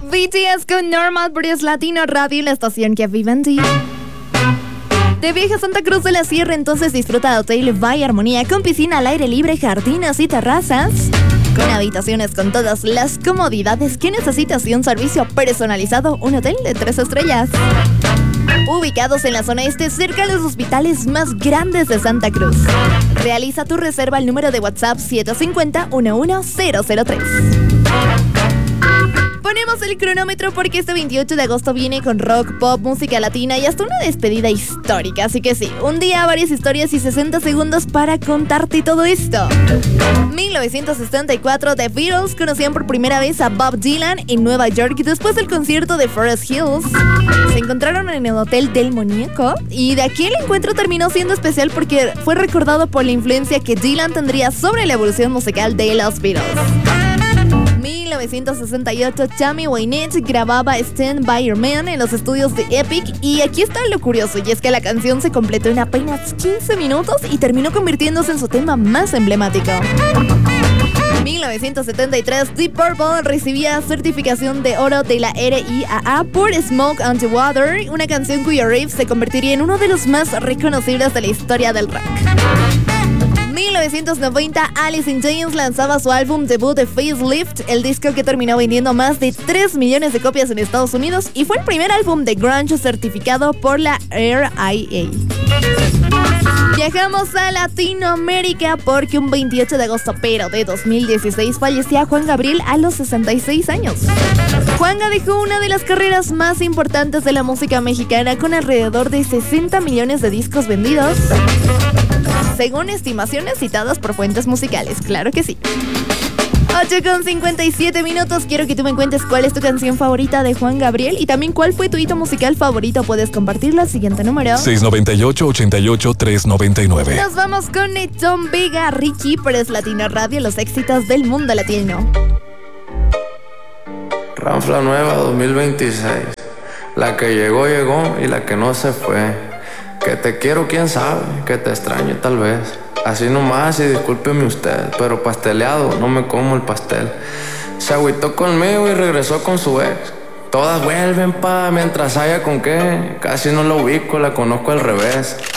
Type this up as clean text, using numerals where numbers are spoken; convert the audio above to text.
BTS con Normal por Es Latino Radio, la estación que vive en ti. De viaje a Santa Cruz de la Sierra, entonces disfruta de Hotel by Armonía con piscina al aire libre, jardines y terrazas. Con habitaciones con todas las comodidades que necesitas y un servicio personalizado, un hotel de 3 estrellas. Ubicados en la zona este, cerca de los hospitales más grandes de Santa Cruz. Realiza tu reserva al número de WhatsApp 750-11003. Ponemos el cronómetro porque este 28 de agosto viene con rock, pop, música latina y hasta una despedida histórica. Así que sí, un día, varias historias y 60 segundos para contarte todo esto. 1974, The Beatles conocían por primera vez a Bob Dylan en Nueva York después del concierto de Forest Hills. Se encontraron en el Hotel del Muñeco y de aquí el encuentro terminó siendo especial porque fue recordado por la influencia que Dylan tendría sobre la evolución musical de los Beatles. 1968, Tammy Wynette grababa Stand By Your Man en los estudios de Epic y aquí está lo curioso, y es que la canción se completó en apenas 15 minutos y terminó convirtiéndose en su tema más emblemático. 1973, Deep Purple recibía certificación de oro de la RIAA por Smoke on the Water, una canción cuyo riff se convertiría en uno de los más reconocibles de la historia del rock. 1990, Alice in Chains lanzaba su álbum debut de Facelift, el disco que terminó vendiendo más de 3 millones de copias en Estados Unidos y fue el primer álbum de grunge certificado por la RIAA. Viajamos a Latinoamérica porque un 28 de agosto pero de 2016 fallecía Juan Gabriel a los 66 años. Juanga dejó una de las carreras más importantes de la música mexicana con alrededor de 60 millones de discos vendidos, según estimaciones citadas por fuentes musicales, claro que sí. 8:57 minutos, quiero que tú me cuentes cuál es tu canción favorita de Juan Gabriel y también cuál fue tu hito musical favorito. Puedes compartirlo al siguiente número 698-88-399. Nos vamos con Tom Vega, Ricky, por Es Latino Radio, los éxitos del mundo latino. Ranfla nueva 2026, la que llegó llegó y la que no se fue. Que te quiero quién sabe, que te extraño tal vez. Así nomás y discúlpeme usted, pero pasteleado, no me como el pastel. Se agüitó conmigo y regresó con su ex. Todas vuelven mientras haya con qué. Casi no la ubico, la conozco al revés.